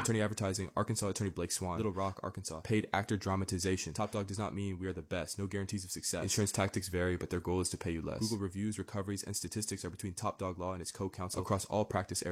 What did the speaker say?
Attorney advertising, Arkansas attorney Blake Swan, Little Rock, Arkansas. Paid actor dramatization. Top Dog does not mean we are the best. No guarantees of success. Insurance tactics vary, but their goal is to pay you less. Google reviews, recoveries, and statistics are between Top Dog Law and its co-counsel across all practice areas.